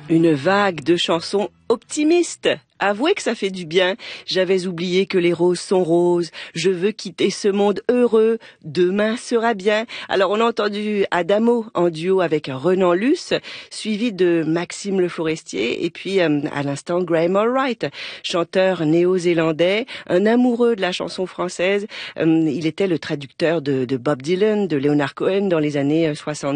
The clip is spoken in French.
Une vague de chansons optimistes. Avouez que ça fait du bien. J'avais oublié que les roses sont roses. Je veux quitter ce monde heureux. Demain sera bien. Alors on a entendu Adamo en duo avec Renan Luce, suivi de Maxime Le Forestier et puis à l'instant Graham Allwright, chanteur néo-zélandais, un amoureux de la chanson française. Il était le traducteur de Bob Dylan, de Leonard Cohen dans les années 70.